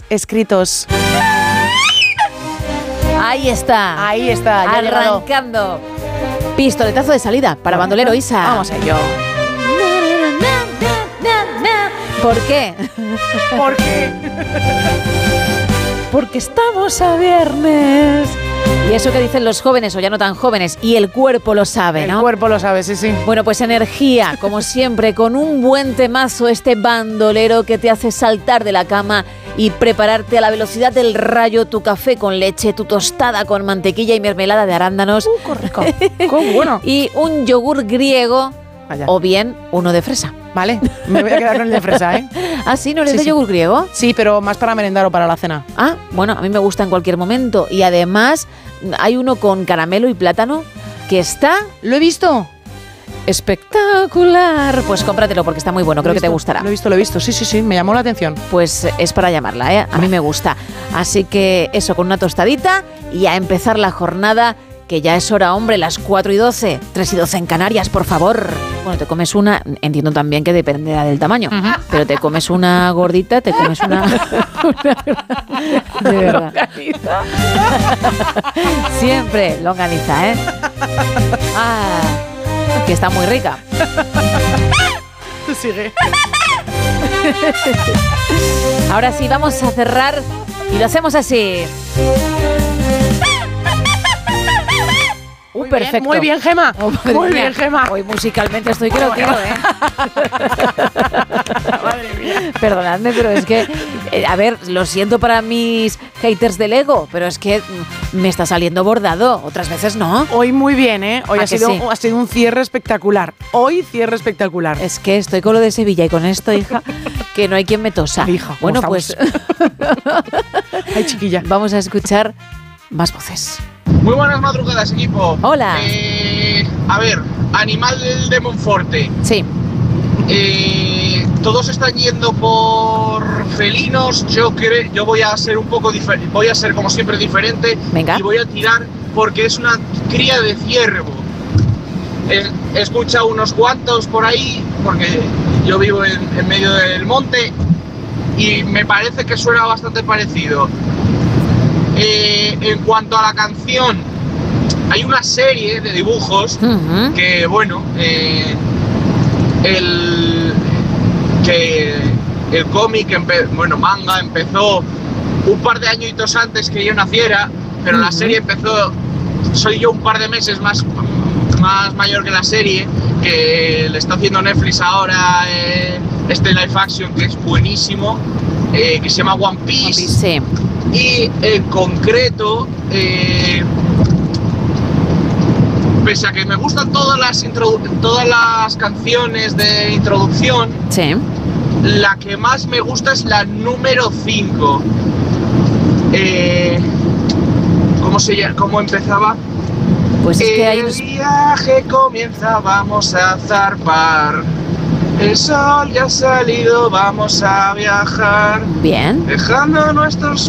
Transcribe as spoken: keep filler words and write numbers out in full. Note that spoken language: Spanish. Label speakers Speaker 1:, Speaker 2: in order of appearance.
Speaker 1: escritos.
Speaker 2: Ahí está.
Speaker 1: Ahí está. Ya
Speaker 2: arrancando. Pistoletazo de salida para bandolero, Isa.
Speaker 1: Vamos a ello.
Speaker 2: ¿Por qué?
Speaker 1: ¿Por qué?
Speaker 2: Porque estamos a viernes. Y eso que dicen los jóvenes o ya no tan jóvenes, y el cuerpo lo sabe, ¿no?
Speaker 1: El cuerpo lo sabe, sí, sí.
Speaker 2: Bueno, pues energía, como siempre, con un buen temazo, este bandolero que te hace saltar de la cama y prepararte a la velocidad del rayo tu café con leche, tu tostada con mantequilla y mermelada de arándanos.
Speaker 1: Uh, qué rico. Qué bueno.
Speaker 2: Y un yogur griego. Vaya. O bien uno de fresa.
Speaker 1: Vale, me voy a quedar con el de fresa, ¿eh?
Speaker 2: ¿Ah, sí? ¿No eres
Speaker 1: sí,
Speaker 2: de
Speaker 1: sí.
Speaker 2: yogur griego?
Speaker 1: Sí, pero más para merendar o para la cena.
Speaker 2: Ah, bueno, a mí me gusta en cualquier momento. Y además hay uno con caramelo y plátano que está...
Speaker 1: ¿Lo he visto?
Speaker 2: Espectacular. Pues cómpratelo porque está muy bueno, creo que te gustará.
Speaker 1: Lo he visto, lo he visto, sí, sí, sí, me llamó la atención.
Speaker 2: Pues es para llamarla, ¿eh? A mí me gusta. Así que eso, con una tostadita y a empezar la jornada, que ya es hora, hombre, las cuatro y doce, tres y doce en Canarias, por favor. Bueno, te comes una, entiendo también que dependerá del tamaño, uh-huh. pero te comes una gordita, te comes una... una de verdad. Siempre longaniza, ¿eh? Ah, que está muy rica.
Speaker 1: Sigue.
Speaker 2: Ahora sí, vamos a cerrar y lo hacemos así. Uh,
Speaker 1: muy
Speaker 2: perfecto.
Speaker 1: Bien, muy bien, Gema. Oh, muy bien, Gema.
Speaker 2: Hoy musicalmente estoy que lo tiro, ¿eh?
Speaker 1: Madre mía.
Speaker 2: Perdonadme, pero es que, eh, a ver, lo siento para mis haters del ego, pero es que me está saliendo bordado. Otras veces no.
Speaker 1: Hoy muy bien, ¿eh? Hoy ha sido,
Speaker 2: sí?
Speaker 1: ha sido un cierre espectacular. Hoy cierre espectacular.
Speaker 2: Es que estoy con lo de Sevilla y con esto, hija, que no hay quien me tosa.
Speaker 1: Hija,
Speaker 2: bueno, pues...
Speaker 1: Ay, chiquilla.
Speaker 2: Vamos a escuchar más voces.
Speaker 3: Muy buenas madrugadas, equipo.
Speaker 2: Hola.
Speaker 3: Eh, a ver, Animal de Monforte.
Speaker 2: Sí.
Speaker 3: Eh, todos están yendo por felinos. Yo creo, yo voy a ser un poco diferente. Voy a ser como siempre diferente.
Speaker 2: Venga.
Speaker 3: Y voy a tirar porque es una cría de ciervo. Eh, he escuchado unos cuantos por ahí porque yo vivo en, en medio del monte y me parece que suena bastante parecido. Eh, en cuanto a la canción, hay una serie de dibujos uh-huh. que, bueno, eh, el que el cómic, empe- bueno, manga, empezó un par de añitos antes que yo naciera, pero uh-huh. la serie empezó, soy yo un par de meses más, más mayor que la serie, que le está haciendo Netflix ahora, eh, este live action que es buenísimo, eh, que se llama One Piece.
Speaker 2: One Piece, sí.
Speaker 3: Y en concreto, eh, pese a que me gustan todas las, introdu- todas las canciones de introducción,
Speaker 2: sí.
Speaker 3: la que más me gusta es la número cinco. Eh, ¿Cómo se llama? ¿Cómo empezaba?
Speaker 2: Pues es que hay...
Speaker 3: El viaje comienza, vamos a zarpar. El sol ya ha salido, vamos a viajar.
Speaker 2: Bien.
Speaker 3: Dejando nuestros